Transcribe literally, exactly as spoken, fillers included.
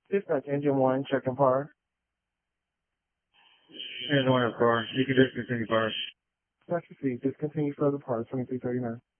Dispatch engine one, checking par. Engine one of par. You can discontinue par. That's received. Discontinue further par, twenty-three thirty-nine.